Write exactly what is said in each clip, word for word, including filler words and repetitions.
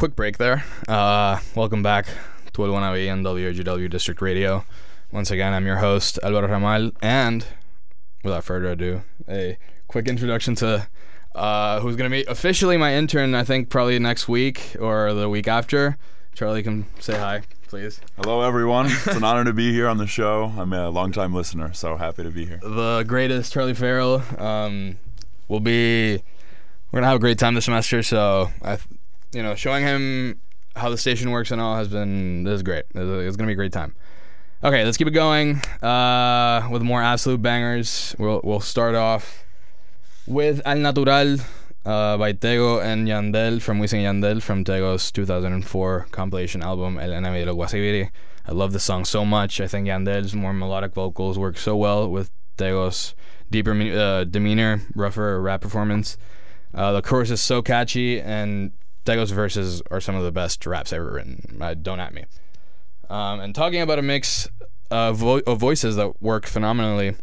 quick break there. Uh, welcome back to El Buena Vida and W G W District Radio. Once again, I'm your host, Alvaro Ramal, and without further ado, a quick introduction to uh, who's going to be officially my intern, I think probably next week or the week after. Charlie, can say hi, please. Hello, everyone. It's an honor to be here on the show. I'm a longtime listener, so happy to be here. The greatest Charlie Farrell. Um, will be... We're going to have a great time this semester, so, I, you know, showing him how the station works and all has been... This is great. It's, it's going to be a great time. Okay, let's keep it going uh, with more absolute bangers. We'll, we'll start off with Al Natural uh, by Tego and Yandel from Wisin and Yandel from Tego's two thousand four compilation album El Enemigo Guasibiri. I love this song so much. I think Yandel's more melodic vocals work so well with Tego's deeper uh, demeanor, rougher rap performance. Uh, the chorus is so catchy, and Tego's verses are some of the best raps ever written. Uh, don't at me. Um, and talking about a mix of, vo- of voices that work phenomenally,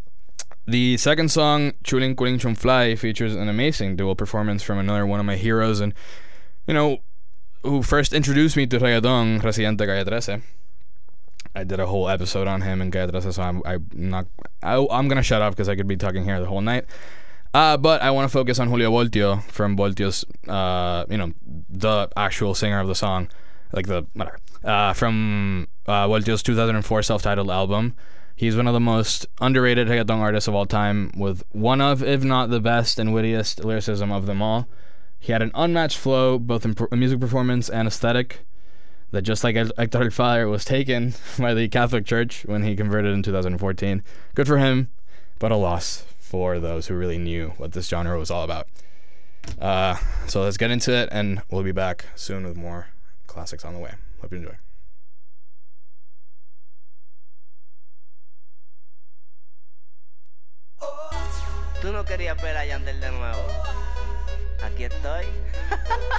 the second song, Chulin Kuling Chum Fly, features an amazing dual performance from another one of my heroes, and, you know, who first introduced me to reggaeton, Residente Calle thirteen. I did a whole episode on him in Calle thirteen, so I'm, I'm not... I, I'm going to shut up because I could be talking here the whole night. Uh, but I want to focus on Julio Voltio from Voltio's, uh, you know, the actual singer of the song, like the, whatever, uh, from uh, Voltio's two thousand four self-titled album. He's one of the most underrated reggaeton artists of all time, with one of, if not the best and wittiest lyricism of them all. He had an unmatched flow, both in pro- music performance and aesthetic, that just like Hector El Father was taken by the Catholic Church when he converted in two thousand fourteen. Good for him, but a loss for those who really knew what this genre was all about. Uh, so let's get into it, and we'll be back soon with more classics on the way. Hope you enjoy. Tú no querías ver a Yandel de nuevo. Aquí estoy.